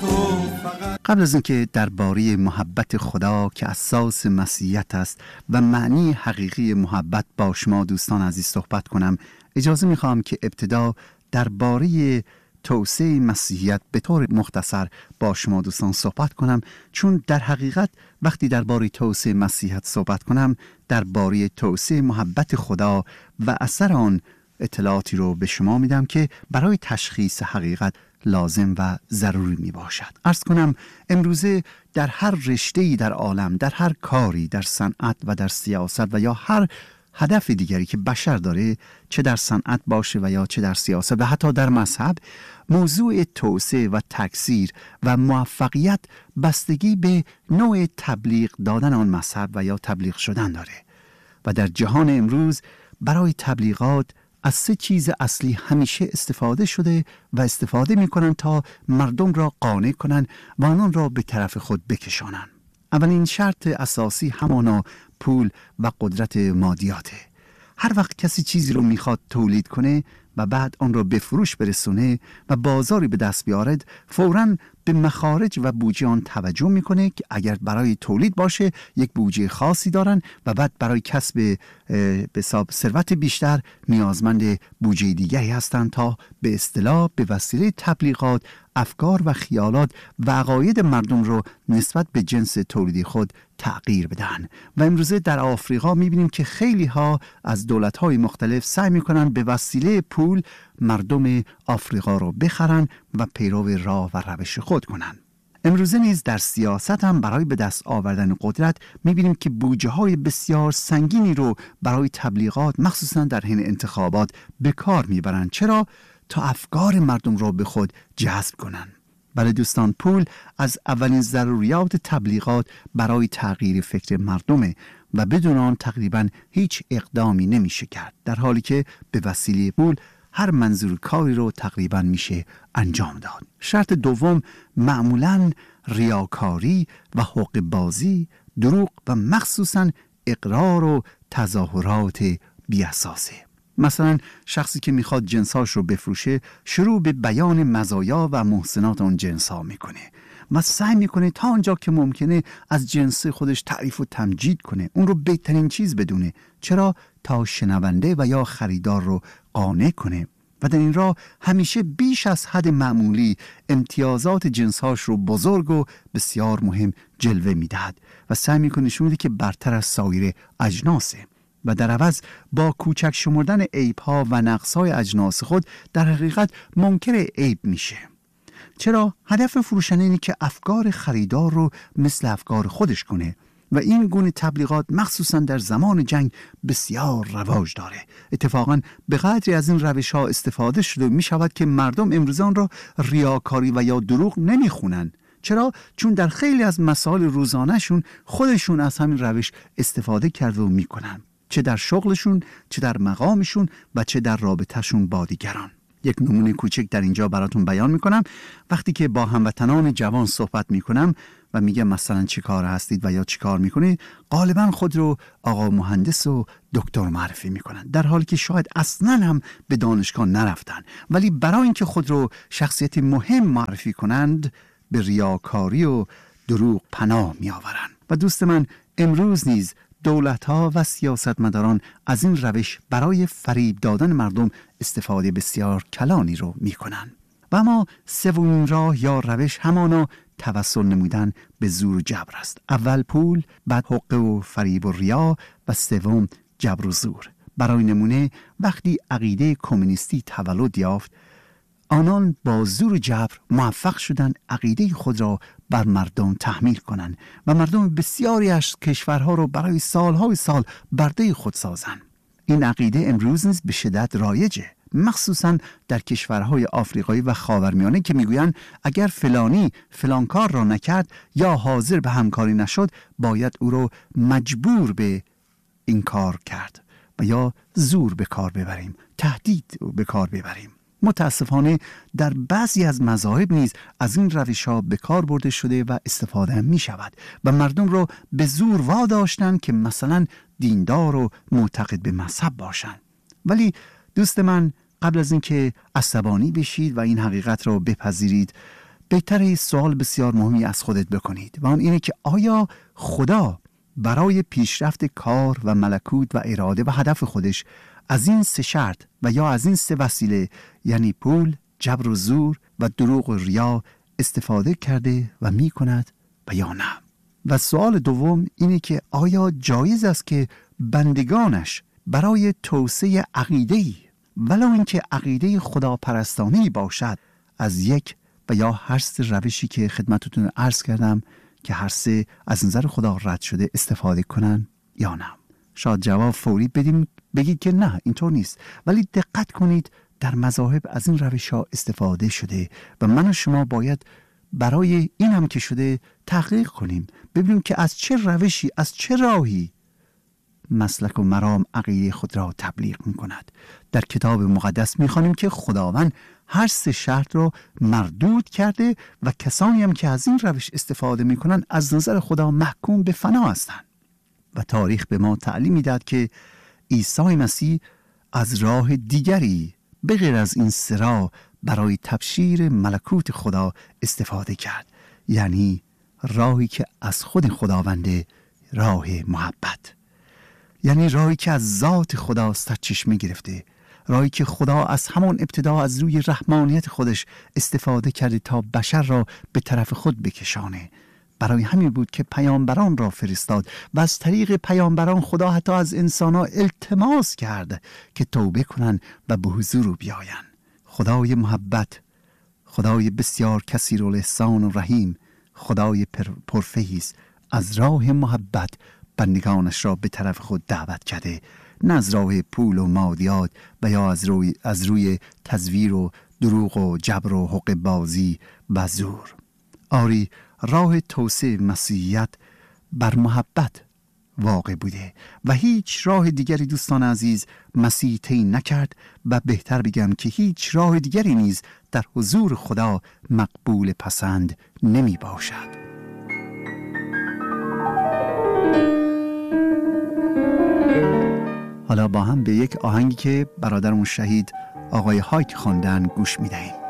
قبل از اینکه درباره محبت خدا که اساس مسیحیت است و معنی حقیقی محبت با شما دوستان عزیز صحبت کنم، اجازه میخوام که ابتدا درباره توسعه مسیحیت به طور مختصر با شما دوستان صحبت کنم، چون در حقیقت وقتی درباره توسعه مسیحیت صحبت کنم درباره توسعه محبت خدا و اثر آن اطلاعاتی رو به شما میدم که برای تشخیص حقیقت لازم و ضروری می باشد. عرض کنم امروزه در هر رشته‌ای در عالم، در هر کاری، در صنعت و در سیاست و یا هر هدف دیگری که بشر داره، چه در صنعت باشه و یا چه در سیاست و حتی در مذهب، موضوع توسعه و تکثیر و موفقیت بستگی به نوع تبلیغ دادن آن مذهب و یا تبلیغ شدن داره. و در جهان امروز برای تبلیغات از 3 چیز اصلی همیشه استفاده شده و استفاده می کنن تا مردم را قانع کنن و آنان را به طرف خود بکشانن. اولین شرط اساسی همانا پول و قدرت مادیاته. هر وقت کسی چیزی رو میخواد تولید کنه و بعد آن را به فروش برسونه و بازاری به دست بیارد، فوراً به مخارج و بودجه آن توجه میکنه که اگر برای تولید باشه یک بودجه خاصی دارن و بعد برای کسب به حساب ثروت بیشتر نیازمند بودجه دیگری هستند تا به اصطلاح به وسیله تبلیغات افکار و خیالات و عقاید مردم رو نسبت به جنس تولیدی خود تغییر بدن. و امروزه در آفریقا میبینیم که خیلی ها از دولت‌های مختلف سعی میکنن به وسیله پول مردم آفریقا رو بخرن و پیرو راه و روش خود کنن. امروزه نیز در سیاست هم برای به دست آوردن قدرت میبینیم که بودجه های بسیار سنگینی رو برای تبلیغات مخصوصا در حین انتخابات به کار میبرن. چرا؟ تا افکار مردم را به خود جذب کنن. بله دوستان، پول از اولین ضروریات تبلیغات برای تغییر فکر مردمه و بدون آن تقریبا هیچ اقدامی نمیشه کرد، در حالی که به وسیله پول هر منظور کاری رو تقریبا میشه انجام داد. شرط دوم معمولاً ریاکاری و حقوق بازی، دروغ و مخصوصاً اقرار و تظاهرات بی‌اساسه. مثلا شخصی که میخواد جنساش رو بفروشه شروع به بیان مزایا و محسنات اون جنسا میکنه و سعی میکنه تا آنجا که ممکنه از جنس خودش تعریف و تمجید کنه، اون رو بهترین چیز بدونه. چرا؟ تا شنونده و یا خریدار رو قانع کنه و در این راه همیشه بیش از حد معمولی امتیازات جنساش رو بزرگ و بسیار مهم جلوه میدهد و سعی میکنه نشون بده که برتر از سایر اجناسه و در عوض با کوچک شمردن عیب‌ها و نقص‌های اجناس خود در حقیقت منکر عیب میشه. چرا؟ هدف فروشنده اینه که افکار خریدار رو مثل افکار خودش کنه و این گونه تبلیغات مخصوصا در زمان جنگ بسیار رواج داره. اتفاقا به قدری از این روش‌ها استفاده شده می شود که مردم امروزان را ریاکاری و یا دروغ نمیخونن. چرا؟ چون در خیلی از مسائل روزانه‌شون خودشون از همین روش استفاده کرده و میکنن، چه در شغلشون، چه در مقامشون و چه در رابطهشون با دیگران. یک نمونه کوچک در اینجا براتون بیان میکنم. وقتی که با هموطنان جوان صحبت میکنم و میگم مثلا چی کار هستید و یا چی کار میکنید، غالبا خود رو آقا مهندس و دکتر معرفی میکنن، در حالی که شاید اصلا هم به دانشگاه نرفتن، ولی برای اینکه خود رو شخصیت مهم معرفی کنند به ریاکاری و دروغ پناه میآورن. و دوست من، امروز نیز دولت‌ها و سیاستمداران از این روش برای فریب دادن مردم استفاده بسیار کلانی رو می‌کنند. و اما سومین راه یا روش همانا توسل نمودن به زور و جبر است. اول پول، بعد حقه و فریب و ریا و سوم جبر و زور. برای نمونه وقتی عقیده کمونیستی تولد یافت، آنان با زور و جبر موفق شدند عقیده خود را بر مردم تحمیل کنند و مردم بسیاری از کشورها را برای سالهای سال برده خود سازند. این عقیده امروز نیز به شدت رایجه، مخصوصا در کشورهای آفریقایی و خاورمیانه که میگویند اگر فلانی فلان کار را نکرد یا حاضر به همکاری نشد، باید او را مجبور به این کار کرد و یا زور به کار ببریم، تهدید به کار ببریم. متاسفانه در بعضی از مذاهب نیز از این روش‌ها به کار برده شده و استفاده هم می شود و مردم را به زور واداشتند که مثلا دیندار و معتقد به مذهب باشند. ولی دوست من، قبل از اینکه عصبانی بشید و این حقیقت را بپذیرید، بهتره سوال بسیار مهمی از خودت بکنید و آن اینه که آیا خدا برای پیشرفت کار و ملکوت و اراده و هدف خودش از این 3 شرط و یا از این 3 وسیله، یعنی پول، جبر و زور و دروغ و ریا، استفاده کرده و می کند و یا نه؟ و سوال دوم اینه که آیا جایز است که بندگانش برای توسعه عقیده‌ای، ولو اینکه عقیده خداپرستانه‌ای باشد، از یک و یا هر 3 روشی که خدمتتون عرض کردم که هر 3 از نظر خدا رد شده استفاده کنن یا نه؟ شاید جواب فوری بدیم بگید که نه اینطور نیست، ولی دقت کنید در مذاهب از این روش‌ها استفاده شده و من و شما باید برای این هم که شده تحقیق کنیم، ببینیم که از چه روشی، از چه راهی مسلک و مرام عقیده خود را تبلیغ می کند. در کتاب مقدس می خوانیم که خداوند هر 3 شرط را مردود کرده و کسانی هم که از این روش استفاده می کنند از نظر خدا محکوم به فنا هستند. و تاریخ به ما تعلیم می داد که عیسی مسیح از راه دیگری به غیر از این 3 راه برای تبشیر ملکوت خدا استفاده کرد، یعنی راهی که از خود خداونده، راه محبت، یعنی راهی که از ذات خدا سرچشمه گرفته، راهی که خدا از همان ابتدا از روی رحمانیت خودش استفاده کرده تا بشر را به طرف خود بکشانه. برای همین بود که پیامبران را فرستاد و از طریق پیامبران خدا حتی از انسان‌ها التماس کرد که توبه کنند و به حضور او بیایند. خدای محبت، خدای بسیار کثیرالاحسان و رحیم، خدای پرفیض از راه محبت بندگانش را به طرف خود دعوت کرده، نه از راه پول و مادیات و یا از روی تزویر و دروغ و جبر و حقه بازی و زور. آری، راه توسعه مسیحیت بر محبت واقع بوده و هیچ راه دیگری دوستان عزیز مسیح طی نکرد و بهتر بگم که هیچ راه دیگری نیز در حضور خدا مقبول پسند نمی باشد. حالا با هم به یک آهنگی که برادرمون شهید آقای هایک خواندن گوش می دهیم.